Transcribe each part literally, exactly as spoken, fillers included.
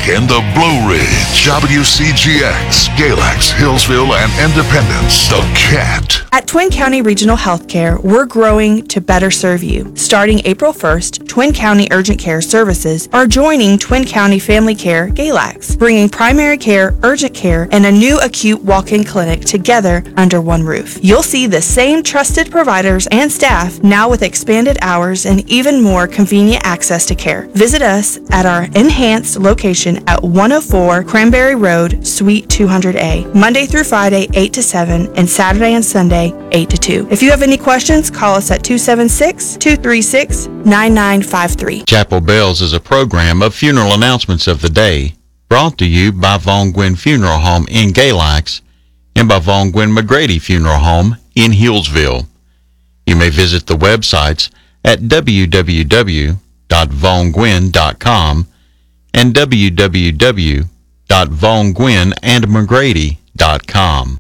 in the Blue Ridge. W C G X, Galax, Hillsville, and Independence. The Cat. At Twin County Regional Healthcare, we're growing to better serve you. Starting April first, Twin County Urgent Care Services are joining Twin County Family Care Galax, bringing primary care, urgent care, and a new acute walk-in clinic together under one roof. You'll see the same trusted providers and staff now with expanded hours and even more convenient access to care. Visit us at our enhanced location at one oh four Cranberry Road, Suite two hundred A, Monday through Friday, eight to seven, and Saturday and Sunday, eight to two. If you have any questions, call us at two seven six, two three six, nine nine five three. Chapel Bells is a program of funeral announcements of the day brought to you by Von Gwyn Funeral Home in Galax and by Von Gwyn McGrady Funeral Home in Hillsville. You may visit the websites at w w w dot von gwyn dot com and w w w dot von gwyn and mcgrady dot com.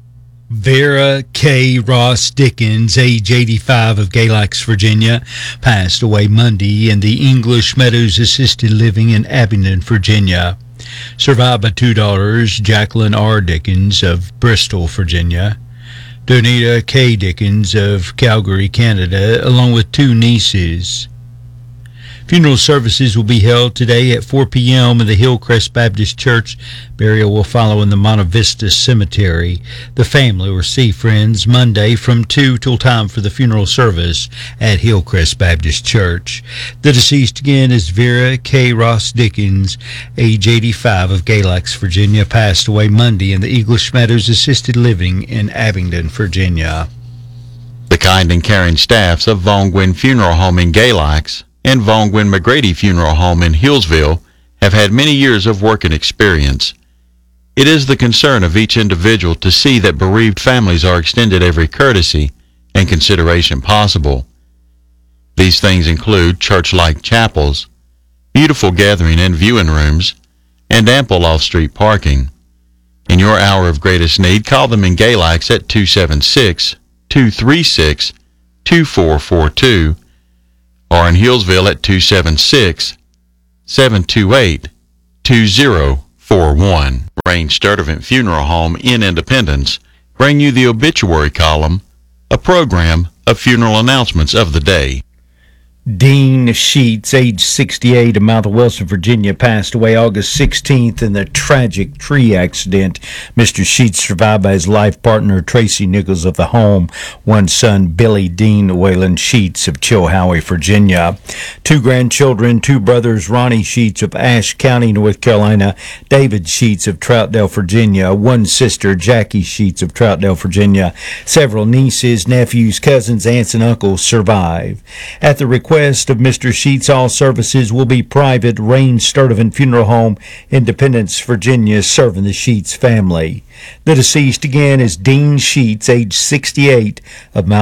Vera K. Ross Dickens, age eighty-five, of Galax, Virginia, passed away Monday in the English Meadows Assisted Living in Abingdon, Virginia. Survived by two daughters, Jacqueline R. Dickens of Bristol, Virginia, Donita K. Dickens of Calgary, Canada, along with two nieces. Funeral services will be held today at four p.m. in the Hillcrest Baptist Church. Burial will follow in the Monte Vista Cemetery. The family will see friends Monday from two till time for the funeral service at Hillcrest Baptist Church. The deceased again is Vera K. Ross Dickens, age eighty-five, of Galax, Virginia, passed away Monday in the English Meadows Assisted Living in Abingdon, Virginia. The kind and caring staffs of Von Gwyn Funeral Home in Galax and Von Gwyn McGrady Funeral Home in Hillsville have had many years of work and experience. It is the concern of each individual to see that bereaved families are extended every courtesy and consideration possible. These things include church-like chapels, beautiful gathering and viewing rooms, and ample off-street parking. In your hour of greatest need, call them in Galax at two seven six, two three six, two four four two or in Hillsville at two seven six, seven two eight, two zero four one. Range Sturdivant Funeral Home in Independence bring you the obituary column, a program of funeral announcements of the day. Dean Sheets, age sixty-eight, of Mount Wilson, Virginia, passed away August sixteenth in a tragic tree accident. Mister Sheets survived by his life partner, Tracy Nichols of the home, one son, Billy Dean Wayland Sheets of Chilhowie, Virginia, two grandchildren, two brothers, Ronnie Sheets of Ashe County, North Carolina, David Sheets of Troutdale, Virginia, one sister, Jackie Sheets of Troutdale, Virginia, several nieces, nephews, cousins, aunts, and uncles survive. At the request of Mister Sheets, all services will be private. Range Sturdivant Funeral Home, Independence, Virginia, serving the Sheets family. The deceased again is Dean Sheets, age sixty-eight, of Mount